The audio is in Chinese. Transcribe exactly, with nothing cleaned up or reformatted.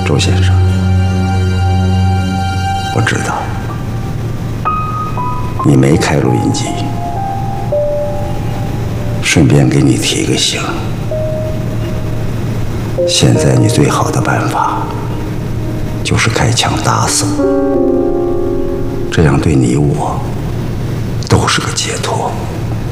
周先生，我知道你没开录音机，顺便给你提个醒，现在你最好的办法就是开枪打死我，这样对你我都是个解脱。